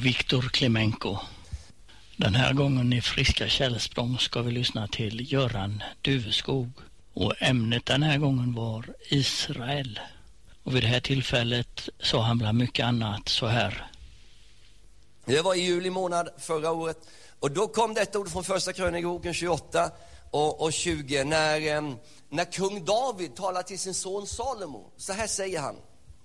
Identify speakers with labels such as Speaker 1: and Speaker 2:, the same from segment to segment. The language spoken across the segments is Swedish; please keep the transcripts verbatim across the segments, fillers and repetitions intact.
Speaker 1: Viktor Klemenko. Den här gången i Friska källsprång ska vi lyssna till Göran Duveskog. Och ämnet den här gången var Israel. Och vid det här tillfället sa han bland mycket annat så här.
Speaker 2: Det var i juli månad förra året. Och då kom detta ord från första krönikeboken tjugoåtta och, och tjugo. När, eh, när kung David talar till sin son Salomo. Så här säger han.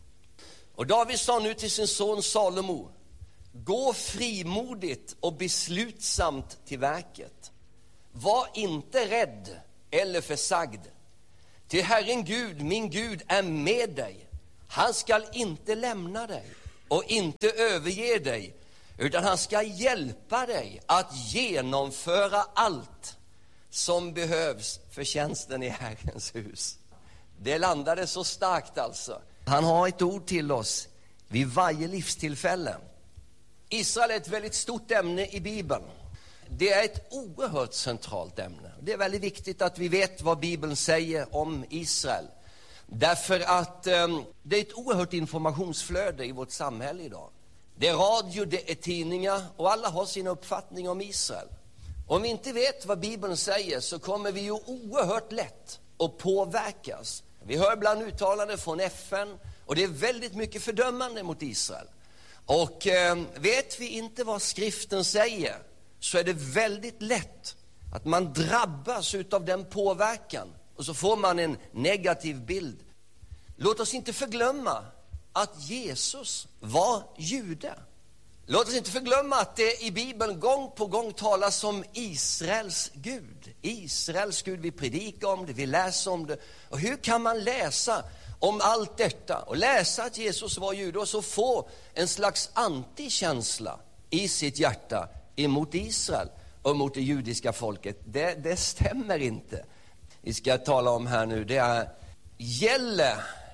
Speaker 2: Och David sa nu till sin son Salomo. Gå frimodigt och beslutsamt till verket. Var inte rädd eller försagd. Till Herren Gud, min Gud, är med dig. Han skall inte lämna dig och inte överge dig, utan han ska hjälpa dig att genomföra allt som behövs för tjänsten i Herrens hus. Det landade så starkt alltså. Han har ett ord till oss vid varje livstillfälle. Israel är ett väldigt stort ämne i Bibeln. Det är ett oerhört centralt ämne. Det är väldigt viktigt att vi vet vad Bibeln säger om Israel. Därför att um, det är ett oerhört informationsflöde i vårt samhälle idag. Det är radio, det är tidningar och alla har sin uppfattning om Israel. Om vi inte vet vad Bibeln säger så kommer vi ju oerhört lätt att påverkas. Vi hör ibland uttalanden från F N och det är väldigt mycket fördömande mot Israel. Och eh, vet vi inte vad skriften säger så är det väldigt lätt att man drabbas av den påverkan. Och så får man en negativ bild. Låt oss inte förglömma att Jesus var jude. Låt oss inte förglömma att det i Bibeln gång på gång talas om Israels Gud. Israels Gud, vi predikar om det, vi läser om det. Och hur kan man läsa om allt detta och läsa att Jesus var jude och så få en slags antikänsla i sitt hjärta emot Israel och mot det judiska folket? Det, det stämmer inte. Vi ska tala om här nu, det är gäller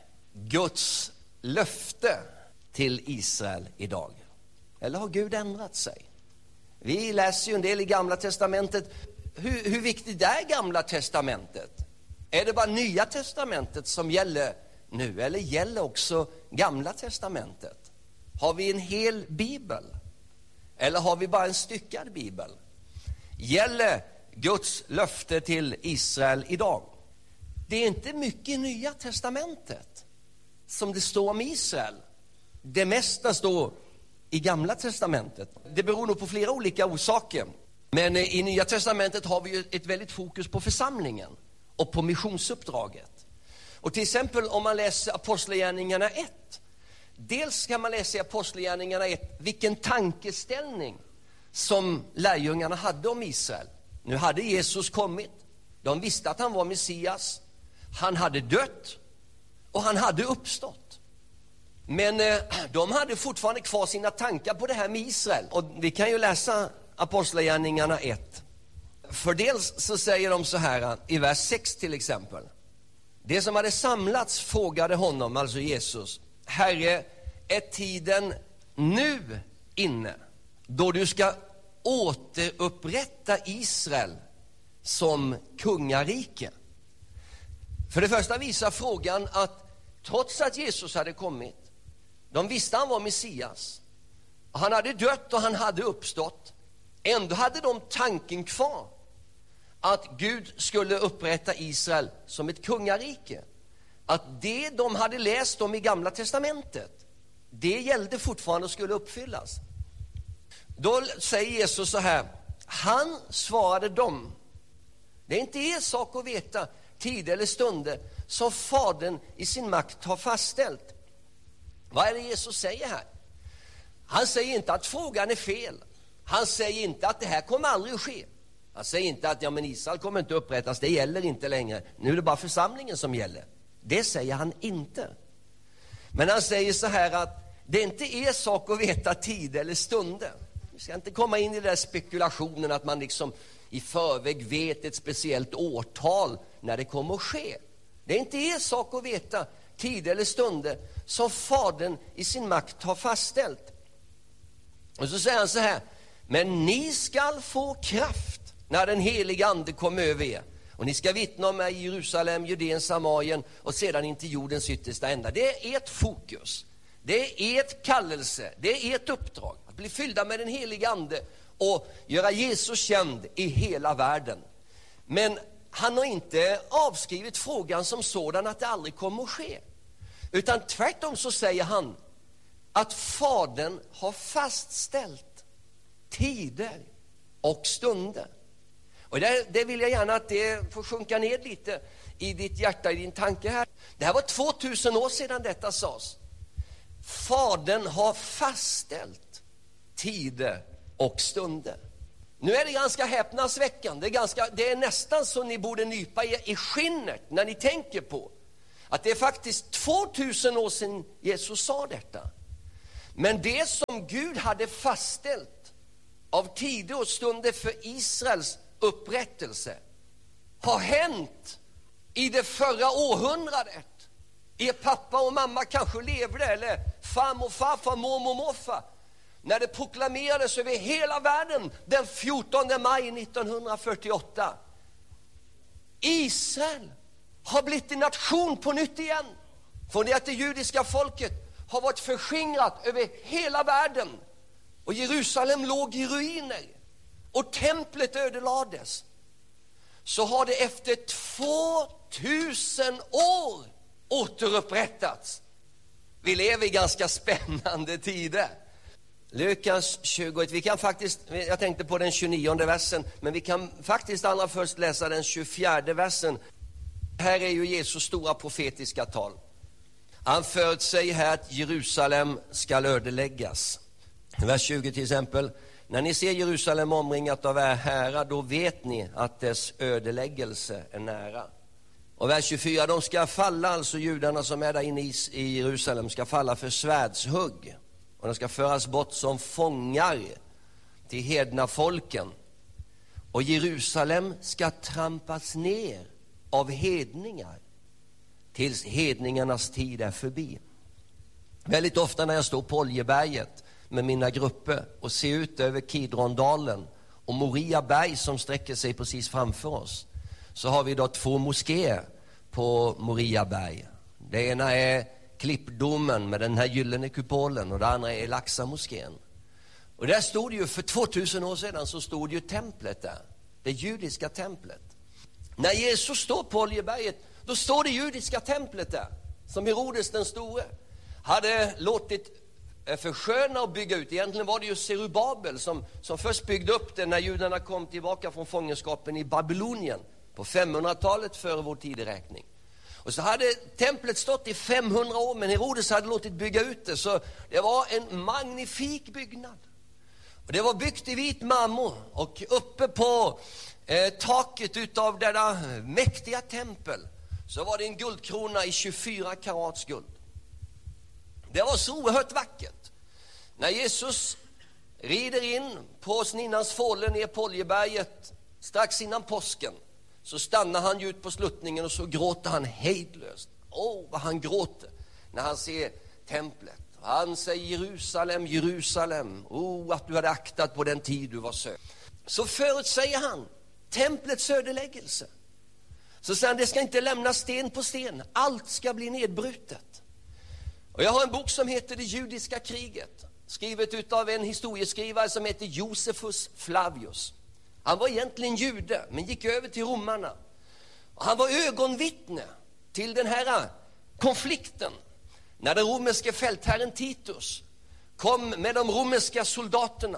Speaker 2: Guds löfte till Israel idag? Eller har Gud ändrat sig? Vi läser ju en del i Gamla testamentet. Hur, hur viktigt är Gamla testamentet? Är det bara Nya testamentet som gäller nu? Eller gäller också Gamla testamentet? Har vi en hel bibel? Eller har vi bara en styckad bibel? Gäller Guds löfte till Israel idag? Det är inte mycket i Nya testamentet som det står om Israel. Det mesta står i Gamla testamentet. Det beror nog på flera olika orsaker. Men i Nya testamentet har vi ju ett väldigt fokus på församlingen och på missionsuppdraget. Och till exempel om man läser Apostlagärningarna ett. Dels kan man läsa i Apostlagärningarna ett vilken tankeställning som lärjungarna hade om Israel. Nu hade Jesus kommit. De visste att han var Messias. Han hade dött och han hade uppstått. Men eh, de hade fortfarande kvar sina tankar på det här med Israel. Och vi kan ju läsa Apostlagärningarna ett. För dels så säger de så här i vers sex till exempel. Det som hade samlats frågade honom, alltså Jesus. Herre, är tiden nu inne då du ska återupprätta Israel som kungarike? För det första visar frågan att trots att Jesus hade kommit, de visste han var Messias, han hade dött och han hade uppstått, ändå hade de tanken kvar att Gud skulle upprätta Israel som ett kungarike. Att det de hade läst om i Gamla testamentet, det gällde fortfarande och skulle uppfyllas. Då säger Jesus så här, han svarade dem, det är inte er sak att veta tid eller stunder som Fadern i sin makt har fastställt. Vad är det Jesus säger här? Han säger inte att frågan är fel. Han säger inte att det här kommer aldrig att ske. Han säger inte att ja, men Israel kommer inte upprättas, det gäller inte längre. Nu är det bara församlingen som gäller. Det säger han inte. Men han säger så här att det är inte er sak att veta tid eller stunder. Vi ska inte komma in i den där spekulationen att man liksom i förväg vet ett speciellt årtal när det kommer att ske. Det är inte er sak att veta tid eller stunder som Fadern i sin makt har fastställt. Och så säger han så här, men ni skall få kraft när den heliga ande kommer över er. Och ni ska vittna om mig i Jerusalem, Judeen, Samarien och sedan in till jordens yttersta ända. Det är ert fokus. Det är ert kallelse, det är ert uppdrag att bli fyllda med den heliga ande och göra Jesus känd i hela världen. Men han har inte avskrivit frågan som sådan att det aldrig kommer att ske. Utan tvärtom så säger han att Fadern har fastställt tider och stunder. Och det, det vill jag gärna att det får sjunka ner lite i ditt hjärta, i din tanke här. Det här var tvåtusen år sedan detta sades. Fadern har fastställt tider och stunder. Nu är det ganska häpnadsväckande. Det är, ganska, det är nästan så ni borde nypa er i skinnet när ni tänker på att det är faktiskt tvåtusen år sedan Jesus sa detta. Men det som Gud hade fastställt av tider och stunder för Israels upprättelse har hänt i det förra århundradet. Er pappa och mamma kanske levde, eller farmor, farfar, mormor, morfar, när det proklamerades över hela världen den fjortonde maj nittonhundrafyrtioåtta. Israel har blivit en nation på nytt igen. Från det att det judiska folket har varit förskingrat över hela världen. Och Jerusalem låg i ruiner. Och templet ödelades. Så har det efter tvåtusen år återupprättats. Vi lever i ganska spännande tider. Lukas tjugoett, vi kan faktiskt, jag tänkte på den tjugonionde versen, men vi kan faktiskt allra först läsa den tjugofjärde versen. Här är ju Jesus stora profetiska tal. Han förutsäger här att Jerusalem ska ödeläggas. Vers tjugo till exempel. När ni ser Jerusalem omringat av er härar, då vet ni att dess ödeläggelse är nära. Och vers tjugofyra, de ska falla, alltså judarna som är där inne i Jerusalem ska falla för svärdshugg. Och de ska föras bort som fångar till hedna folken. Och Jerusalem ska trampas ner av hedningar tills hedningarnas tid är förbi. Väldigt ofta när jag står på Oljeberget med mina grupper och ser ut över Kidrondalen och Moria berg som sträcker sig precis framför oss, så har vi då två moskéer på Moria berg. Det ena är Klippdomen med den här gyllene kupolen och det andra är Laxa-moskén. Och där stod ju för tvåtusen år sedan, så stod ju templet där, det judiska templet. När Jesus står på Oljeberget, då står det judiska templet där, som Herodes den store hade låtit försköna och bygga ut. Egentligen var det ju Zerubabel som, som först byggde upp det när judarna kom tillbaka från fångenskapen i Babylonien på femhundratalet före vår tideräkning. Och så hade templet stått i femhundra år, men Herodes hade låtit bygga ut det, så det var en magnifik byggnad. Och det var byggt i vit marmor, och uppe på eh, taket utav denna mäktiga tempel så var det en guldkrona i tjugofyra karats guld. Det var så oerhört vackert. När Jesus rider in på Sninnans fåle ner på Oljeberget strax innan påsken, så stannar han ut på sluttningen och så gråter han hejdlöst. Åh, vad han gråter när han ser templet. Han säger: Jerusalem, Jerusalem, oh, att du hade aktat på den tid du var söd. Så förutsäger han templets ödeläggelse. Så säger han: det ska inte lämna sten på sten, allt ska bli nedbrutet. Och jag har en bok som heter Det judiska kriget, skrivet utav en historieskrivare som heter Josephus Flavius. Han var egentligen jude, men gick över till romarna. Och han var ögonvittne till den här konflikten när den romerske fältherren Titus kom med de romerska soldaterna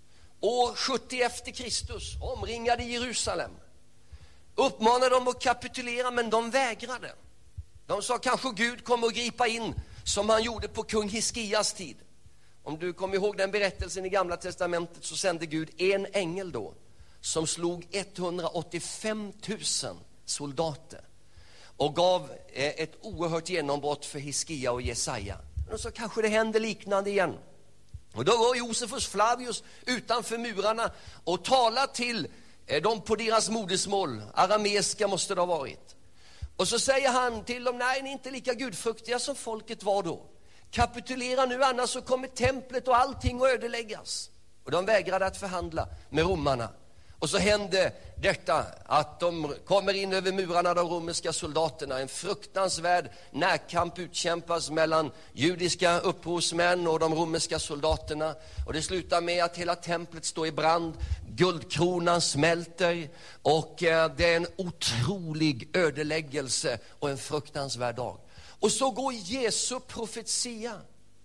Speaker 2: år sjuttio efter Kristus, omringade Jerusalem, uppmanade dem att kapitulera, men de vägrade. De sa: kanske Gud kommer att gripa in som han gjorde på kung Hiskias tid. Om du kommer ihåg den berättelsen i Gamla testamentet, så sände Gud en ängel då som slog etthundraåttiofem tusen soldater och gav ett oerhört genombrott för Hiskia och Jesaja. Och så kanske det händer liknande igen. Och då var Josephus Flavius utanför murarna och talade till dem på deras modersmål. Arameiska måste det ha varit. Och så säger han till dem: nej, ni är inte lika gudfruktiga som folket var då. Kapitulera nu, annars så kommer templet och allting att ödeläggas. Och de vägrade att förhandla med romarna. Och så hände detta att de kommer in över murarna, de romerska soldaterna. En fruktansvärd närkamp utkämpas mellan judiska upprorsmän och de romerska soldaterna. Och det slutar med att hela templet står i brand. Guldkronan smälter och eh, det är en otrolig ödeläggelse och en fruktansvärd dag. Och så går Jesu profetia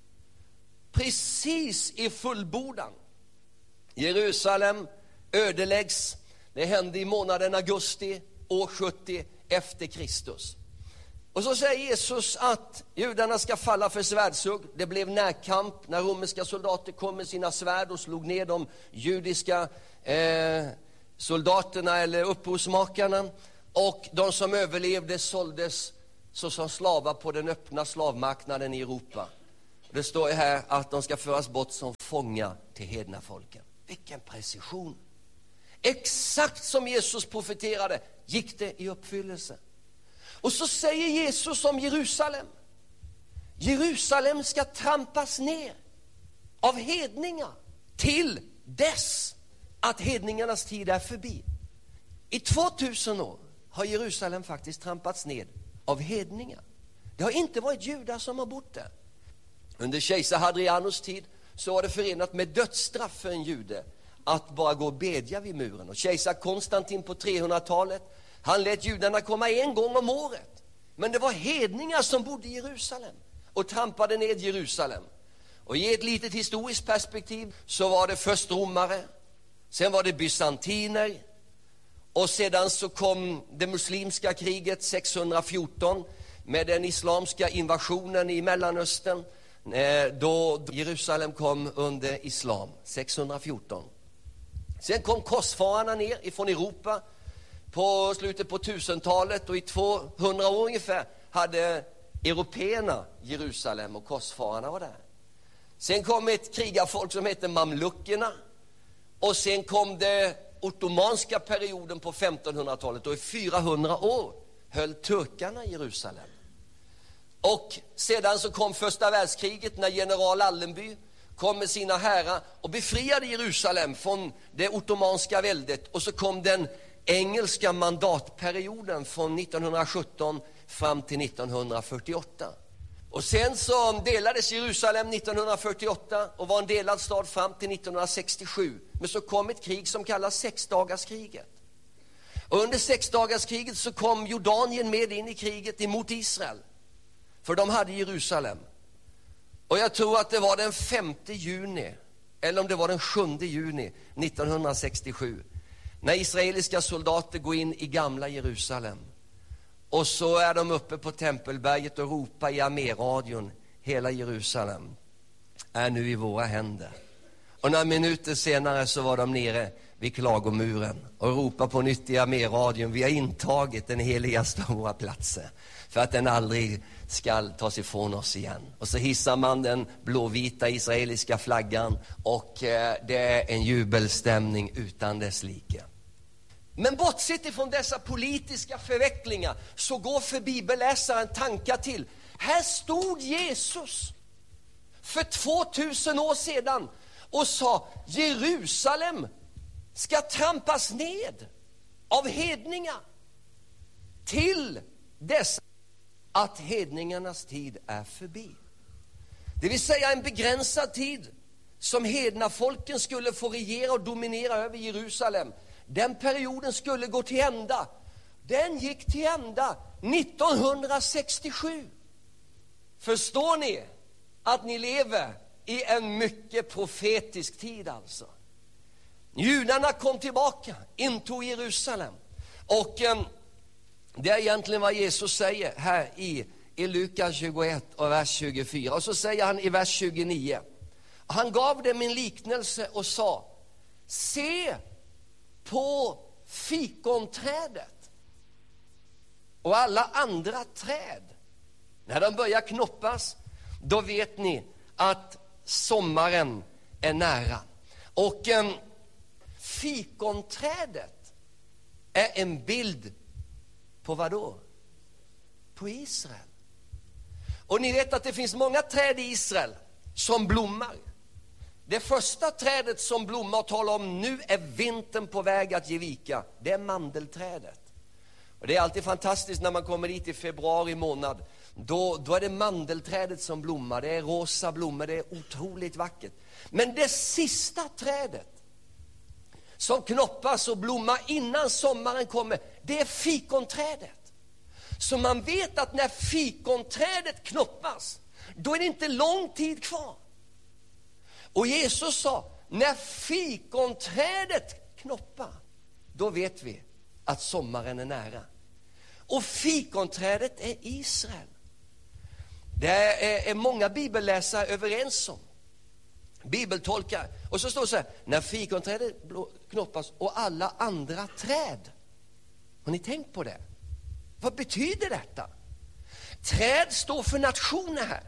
Speaker 2: precis i fullbordan. Jerusalem ödeläggs. Det hände i månaden augusti år sjuttio efter Kristus. Och så säger Jesus att judarna ska falla för svärdshugg. Det blev närkamp när romerska soldater kom med sina svärd och slog ner de judiska eh, soldaterna eller upprorsmakarna. Och de som överlevde såldes såsom slavar på den öppna slavmarknaden i Europa. Det står här att de ska föras bort som fångar till hedna folken. Vilken precision! Exakt som Jesus profeterade gick det i uppfyllelse. Och så säger Jesus om Jerusalem. Jerusalem ska trampas ner av hedningar till dess att hedningarnas tid är förbi. I tvåtusen år har Jerusalem faktiskt trampats ner av hedningar. Det har inte varit judar som har bott där. Under kejsar Hadrianus tid så var det förenat med dödsstraff för en jude att bara gå och bedja vid muren. Och kejsar Konstantin på trehundratalet, han lät judarna komma en gång om året. Men det var hedningar som bodde i Jerusalem och trampade ned Jerusalem. Och i ett litet historiskt perspektiv så var det först romare, sen var det bysantiner, och sedan så kom det muslimska kriget sexhundrafjorton med den islamska invasionen i Mellanöstern, då Jerusalem kom under islam sexhundrafjorton. Sen kom korsfararna ner ifrån Europa på slutet på tusentalet, och i tvåhundra år ungefär hade européerna Jerusalem och korsfararna var där. Sen kom ett krigarfolk som hette mamlukerna, och sen kom det ottomanska perioden på femtonhundratalet, och i fyrahundra år höll turkarna Jerusalem. Och sedan så kom första världskriget när general Allenby kom med sina herrar och befriade Jerusalem från det ottomanska väldet. Och så kom den engelska mandatperioden från nittonhundrasjutton fram till nittonhundrafyrtioåtta. Och sen så delades Jerusalem nittonhundrafyrtioåtta och var en delad stad fram till nittonhundrasextiosju. Men så kom ett krig som kallas sexdagarskriget. Och under sexdagarskriget så kom Jordanien med in i kriget emot Israel. För de hade Jerusalem. Och jag tror att det var den femte juni, eller om det var den sjunde juni nittonhundrasextiosju, när israeliska soldater går in i gamla Jerusalem. Och så är de uppe på Tempelberget och ropar i arméradion: hela Jerusalem är nu i våra händer. Och några minuter senare så var de nere vid klagomuren och ropar på nytt i arméradion: vi har intagit den heligaste av våra platser, för att den aldrig ska tas ifrån oss igen. Och så hissar man den blåvita israeliska flaggan, och eh, det är en jubelstämning utan dess like. Men bortsett ifrån dessa politiska förvecklingar så går för bibelläsaren tankar till: här stod Jesus för tvåtusen år sedan och sa: Jerusalem ska trampas ned av hedningar till dess att hedningarnas tid är förbi. Det vill säga en begränsad tid som hedna folken skulle få regera och dominera över Jerusalem. Den perioden skulle gå till ända. Den gick till ända nittonhundrasextiosju. Förstår ni att ni lever i en mycket profetisk tid alltså? Judarna kom tillbaka, intog Jerusalem. Och eh, det är egentligen vad Jesus säger här i, i Lukas tjugoett och vers tjugofyra. Och så säger han i vers tjugonio: han gav dem en liknelse och sa: se på fikonträdet och alla andra träd. När de börjar knoppas, då vet ni att sommaren är nära. Och eh, fikonträdet är en bild på vad då? På Israel. Och ni vet att det finns många träd i Israel som blommar. Det första trädet som blommar och talar om nu är vintern på väg att ge vika, det är mandelträdet. Och det är alltid fantastiskt när man kommer dit i februari månad. Då, då är det mandelträdet som blommar. Det är rosa blommor, det är otroligt vackert. Men det sista trädet som knoppas och blommar innan sommaren kommer, det är fikonträdet. Så man vet att när fikonträdet knoppas, då är det inte lång tid kvar. Och Jesus sa, när fikonträdet knoppar, då vet vi att sommaren är nära. Och fikonträdet är Israel. Det är, är många bibelläsare överens om. Bibeltolkar. Och så står det så här, när fikonträdet knoppas och alla andra träd. Har ni tänkt på det? Vad betyder detta? Träd står för nationer här.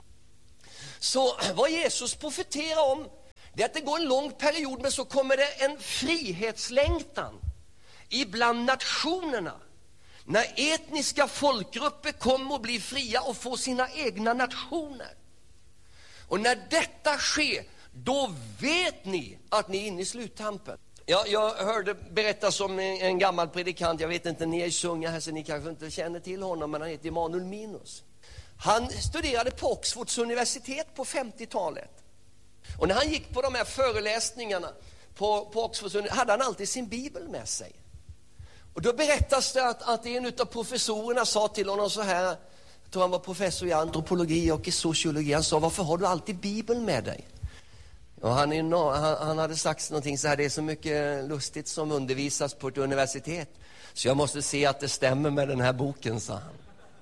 Speaker 2: Så vad Jesus profeterar om, det är att det går en lång period, men så kommer det en frihetslängtan ibland nationerna. När etniska folkgrupper kommer att bli fria och få sina egna nationer. Och när detta sker, då vet ni att ni är inne i sluttampen. Ja, jag hörde berättas om en, en gammal predikant, jag vet inte, ni är sjunga här så ni kanske inte känner till honom, men han heter Emanuel Minus. Han studerade på Oxfords universitet på femtiotalet. Och när han gick på de här föreläsningarna på, på Oxfords universitet hade han alltid sin bibel med sig. Och då berättas det att, att en av professorerna sa till honom så här, jag tror han var professor i antropologi och i sociologi, han sa, varför har du alltid bibeln med dig? Och han, är, han, han hade sagt någonting så här, det är så mycket lustigt som undervisas på ett universitet, så jag måste se att det stämmer med den här boken, sa han.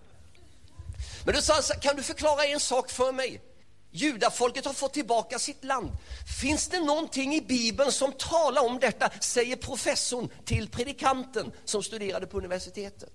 Speaker 2: Men då sa han, kan du förklara en sak för mig? Judafolket har fått tillbaka sitt land. Finns det någonting i Bibeln som talar om detta? Säger professorn till predikanten som studerade på universitetet.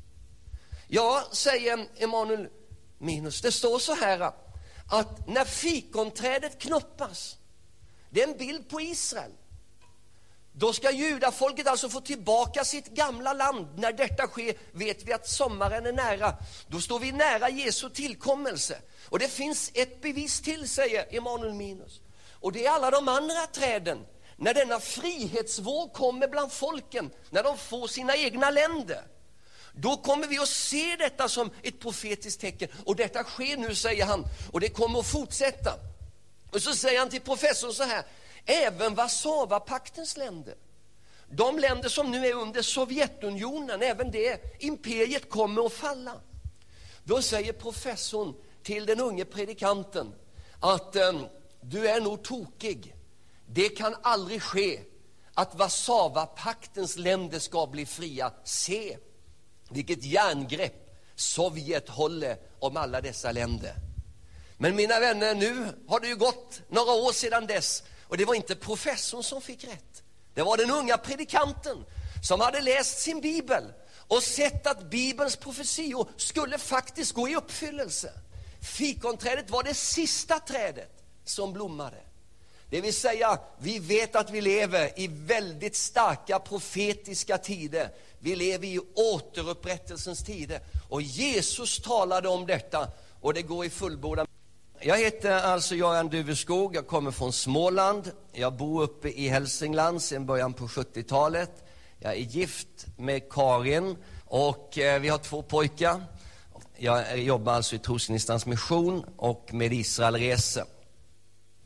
Speaker 2: Ja, säger Emanuel Minus, det står så här att när fikonträdet knoppas, det är en bild på Israel. Då ska judafolket alltså få tillbaka sitt gamla land. När detta sker vet vi att sommaren är nära. Då står vi nära Jesu tillkommelse. Och det finns ett bevis till, säger Emanuel Minus. Och det är alla de andra träden. När denna frihetsvåg kommer bland folken, när de får sina egna länder, då kommer vi att se detta som ett profetiskt tecken. Och detta sker nu, säger han. Och det kommer att fortsätta. Och så säger han till professorn så här, även Warszawapaktens länder, de länder som nu är under Sovjetunionen, även det imperiet kommer att falla. Då säger professorn till den unge predikanten att um, du är nog tokig. Det kan aldrig ske att Warszawapaktens länder ska bli fria. Se vilket järngrepp Sovjet håller om alla dessa länder. Men mina vänner, nu har det ju gått några år sedan dess. Och det var inte professorn som fick rätt. Det var den unga predikanten som hade läst sin bibel och sett att Bibelns profetior skulle faktiskt gå i uppfyllelse. Fikonträdet var det sista trädet som blommade. Det vill säga, vi vet att vi lever i väldigt starka profetiska tider. Vi lever i återupprättelsens tider. Och Jesus talade om detta och det går i fullbordan. Jag heter alltså Göran Duveskog, jag kommer från Småland. Jag bor uppe i Hälsingland sedan början på sjuttiotalet. Jag är gift med Karin och eh, vi har två pojkar. Jag jobbar alltså i Trosgnistan's mission och med Israelresor.